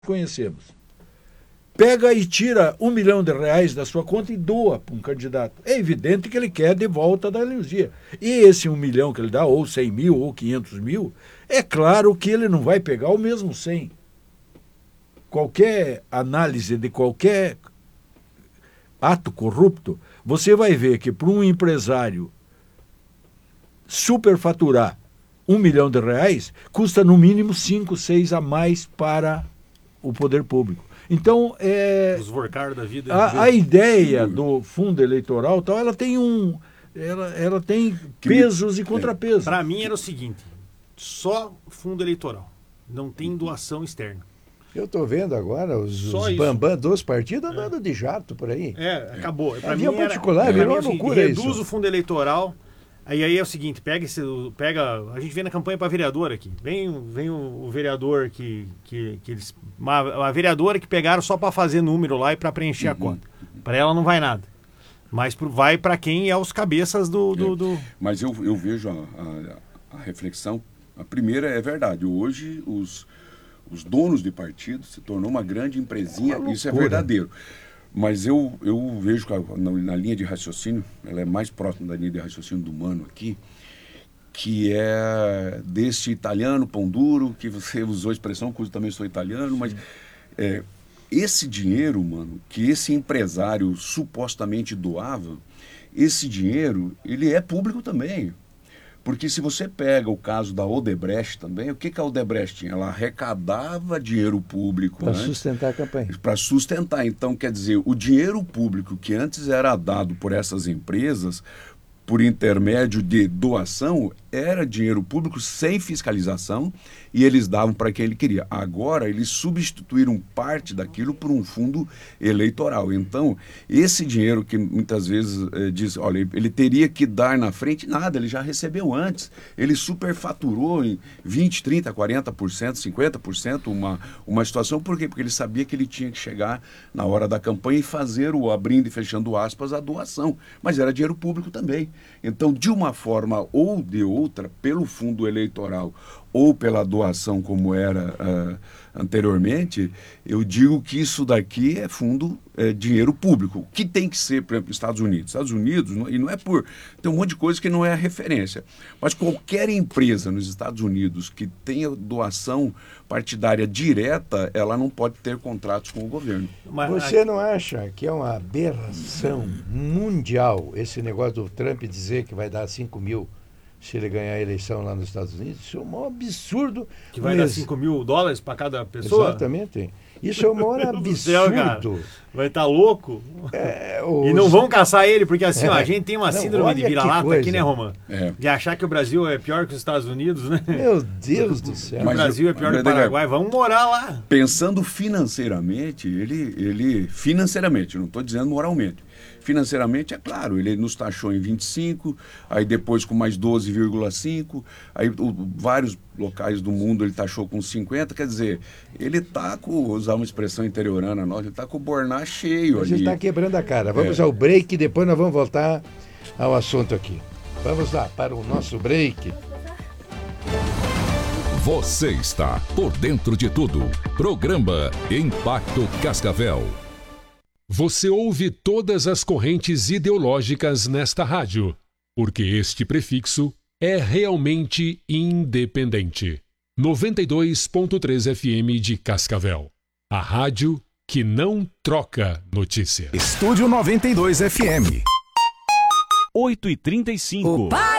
conhecemos. Pega e tira R$1 milhão da sua conta e doa para um candidato. É evidente que ele quer de volta da energia. E esse 1 milhão que ele dá, ou 100 mil, ou 500 mil, é claro que ele não vai pegar o mesmo 100. Qualquer análise de qualquer ato corrupto, você vai ver que para um empresário superfaturar R$1 milhão, custa no mínimo 5, 6 a mais para o poder público. Então, os Vorcar da vida. A ideia do fundo eleitoral, tal, ela tem ela tem pesos e contrapesos. Para mim era o seguinte, só fundo eleitoral, não tem doação externa. Eu estou vendo agora os bambam dos partidos andando de jato por aí. Acabou. Para mim particular, virou uma loucura isso. Reduz o fundo eleitoral. Aí é o seguinte, pega a gente vê na campanha para vereador aqui. Vem o vereador que eles. A vereadora que pegaram só para fazer número lá e para preencher a conta. Para ela não vai nada. Mas vai para quem é os cabeças do. Mas eu vejo a reflexão. A primeira é verdade. Hoje os donos de partido se tornou uma grande empresinha. Isso é verdadeiro. Mas eu vejo que na linha de raciocínio, ela é mais próxima da linha de raciocínio do Mano aqui, que é desse italiano pão duro, que você usou a expressão, que eu também sou italiano, mas esse dinheiro, mano, que esse empresário supostamente doava, esse dinheiro, ele é público também. Porque se você pega o caso da Odebrecht também, o que a Odebrecht tinha? Ela arrecadava dinheiro público para sustentar a campanha. Para sustentar. Então, quer dizer, o dinheiro público que antes era dado por essas empresas, por intermédio de doação, era dinheiro público sem fiscalização e eles davam para quem ele queria. Agora, eles substituíram parte daquilo por um fundo eleitoral. Então, esse dinheiro que muitas vezes diz, olha, ele teria que dar na frente, nada, ele já recebeu antes. Ele superfaturou em 20%, 30%, 40%, 50% uma situação. Por quê? Porque ele sabia que ele tinha que chegar na hora da campanha e fazer o abrindo e fechando aspas a doação. Mas era dinheiro público também. Então, de uma forma ou de outra, pelo fundo eleitoral ou pela doação como era anteriormente, eu digo que isso daqui é fundo, dinheiro público, que tem que ser, por exemplo, Estados Unidos. Estados Unidos, e não é por... Tem um monte de coisa que não é a referência. Mas qualquer empresa nos Estados Unidos que tenha doação partidária direta, ela não pode ter contratos com o governo. Você não acha que é uma aberração mundial esse negócio do Trump dizer que vai dar 5 mil se ele ganhar a eleição lá nos Estados Unidos? Isso é um absurdo. Que vai dar $5 mil para cada pessoa? Exatamente. Isso é um maior absurdo. Céu, cara. Vai estar louco? E não vão caçar ele, porque assim, ó, a gente tem uma síndrome de vira-lata aqui, né, Romano? De achar que o Brasil é pior que os Estados Unidos, né? Meu Deus do céu. O Brasil é pior que o Paraguai. Vamos morar lá. Pensando financeiramente, ele financeiramente, não estou dizendo moralmente. Financeiramente, é claro, ele nos taxou em 25, aí depois com mais 12,5, aí vários locais do mundo ele taxou com 50, quer dizer, ele está com, usar uma expressão interiorana nossa, ele está com o borná cheio ali. A gente está quebrando a cara. Vamos ao break, depois nós vamos voltar ao assunto aqui. Vamos lá para o nosso break. Você está por dentro de tudo. Programa Impacto Cascavel. Você ouve todas as correntes ideológicas nesta rádio, porque este prefixo é realmente independente. 92.3 FM de Cascavel. A rádio que não troca notícia. Estúdio 92 FM. 8h35.